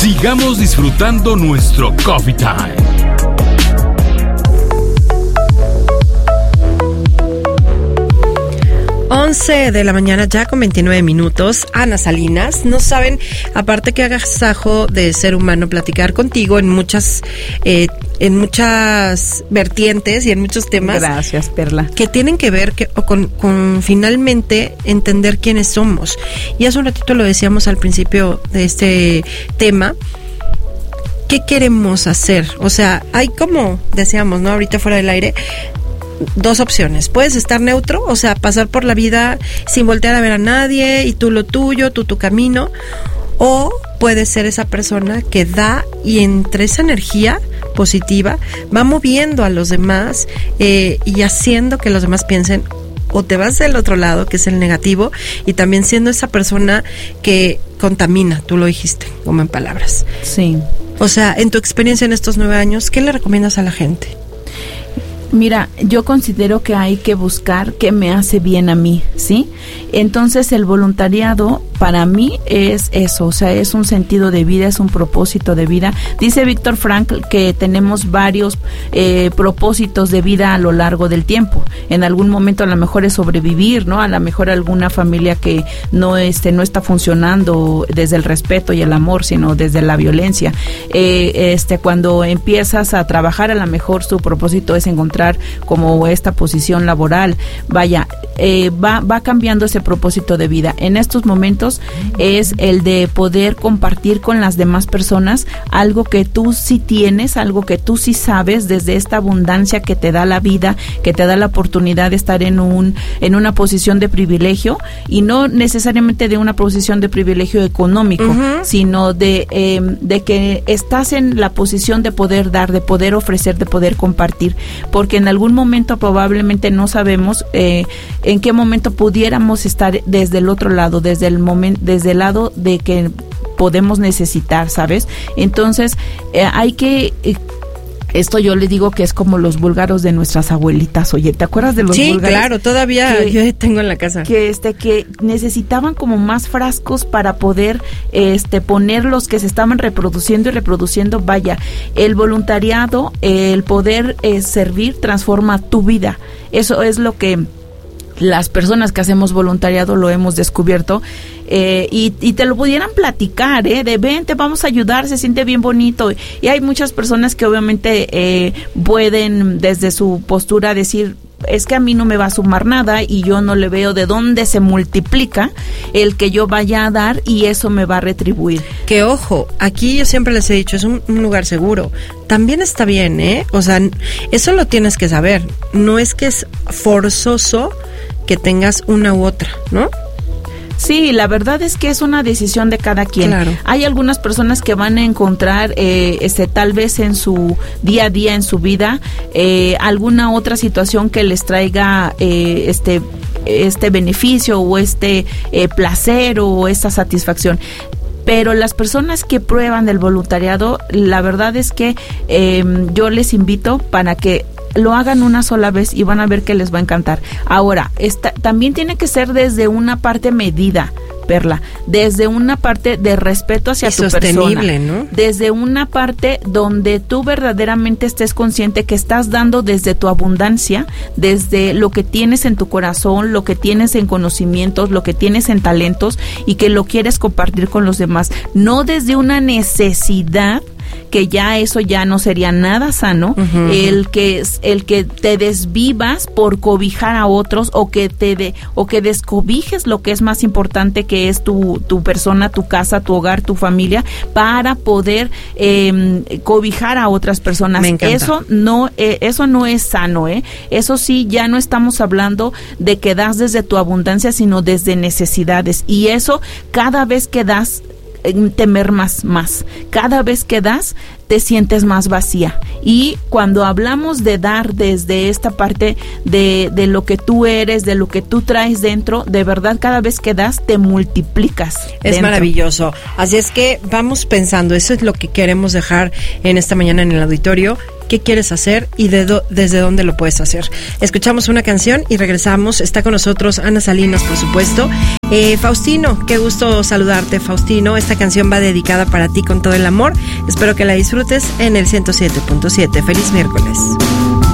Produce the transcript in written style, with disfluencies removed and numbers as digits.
Sigamos disfrutando nuestro Coffee Time. De la mañana ya con 29 minutos. Ana Salinas, no saben, aparte que agasajo de ser humano platicar contigo en muchas vertientes y en muchos temas. Gracias, Perla. Que tienen que ver con finalmente entender quiénes somos. Y hace un ratito lo decíamos al principio de este tema. ¿Qué queremos hacer? O sea, hay como decíamos, ¿no? Ahorita fuera del aire, dos opciones. Puedes estar neutro, o sea, pasar por la vida sin voltear a ver a nadie y tú lo tuyo, tú tu camino, o puedes ser esa persona que da y entre esa energía positiva va moviendo a los demás y haciendo que los demás piensen, o te vas del otro lado, que es el negativo, y también siendo esa persona que contamina, tú lo dijiste, como en palabras. Sí. O sea, en tu experiencia en estos 9 años, ¿qué le recomiendas a la gente? Mira, yo considero que hay que buscar qué me hace bien a mí, ¿sí? Entonces el voluntariado para mí es eso, o sea, es un sentido de vida, es un propósito de vida. Dice Víctor Frankl que tenemos varios propósitos de vida a lo largo del tiempo. En algún momento a lo mejor es sobrevivir, ¿no? A lo mejor alguna familia que no está funcionando desde el respeto y el amor, sino desde la violencia. Cuando empiezas a trabajar, a lo mejor su propósito es encontrar como esta posición laboral. Vaya, va cambiando ese propósito de vida. En estos momentos es el de poder compartir con las demás personas algo que tú sí tienes, algo que tú sí sabes, desde esta abundancia que te da la vida, que te da la oportunidad de estar en una posición de privilegio, y no necesariamente de una posición de privilegio económico, sino de que estás en la posición de poder dar, de poder ofrecer, de poder compartir, porque en algún momento probablemente no sabemos en qué momento pudiéramos estar desde el otro lado, desde el lado de que podemos necesitar, ¿sabes? Entonces hay que esto yo le digo que es como los búlgaros de nuestras abuelitas. Oye, ¿te acuerdas de los búlgaros? Sí, claro, todavía yo tengo en la casa. Que necesitaban como más frascos para poder poner los que se estaban reproduciendo y reproduciendo. Vaya, el voluntariado, el poder servir transforma tu vida. Eso es lo que las personas que hacemos voluntariado lo hemos descubierto, y te lo pudieran platicar, de vente, vamos a ayudar, se siente bien bonito. Y hay muchas personas que obviamente pueden desde su postura decir, es que a mí no me va a sumar nada y yo no le veo de dónde se multiplica el que yo vaya a dar y eso me va a retribuir. Que ojo, aquí yo siempre les he dicho, es un lugar seguro. También está bien, o sea, eso lo tienes que saber. No es que es forzoso que tengas una u otra, ¿no? Sí, la verdad es que es una decisión de cada quien. Claro. Hay algunas personas que van a encontrar tal vez en su día a día, en su vida, alguna otra situación que les traiga este beneficio o placer o esta satisfacción. Pero las personas que prueban del voluntariado, la verdad es que yo les invito para que lo hagan una sola vez y van a ver que les va a encantar. Ahora, también tiene que ser desde una parte medida, Perla, desde una parte de respeto hacia tu persona, ¿no? Desde una parte donde tú verdaderamente estés consciente que estás dando desde tu abundancia, desde lo que tienes en tu corazón, lo que tienes en conocimientos, lo que tienes en talentos y que lo quieres compartir con los demás, no desde una necesidad, que ya eso ya no sería nada sano, el que te desvivas por cobijar a otros o que descobijes lo que es más importante, que es tu persona, tu casa, tu hogar, tu familia, para poder cobijar a otras personas. Me encanta. Eso no es sano, Eso sí, ya no estamos hablando de que das desde tu abundancia, sino desde necesidades, y eso cada vez que das te mermas más. Cada vez que das, te sientes más vacía. Y cuando hablamos de dar desde esta parte de lo que tú eres, de lo que tú traes dentro, de verdad cada vez que das te multiplicas. Es dentro. Maravilloso. Así es que vamos pensando, eso es lo que queremos dejar en esta mañana en el auditorio. ¿Qué quieres hacer y desde dónde lo puedes hacer? Escuchamos una canción y regresamos. Está con nosotros Ana Salinas, por supuesto. Faustino, qué gusto saludarte, Faustino. Esta canción va dedicada para ti con todo el amor. Espero que la disfrutes en el 107.7. Feliz miércoles.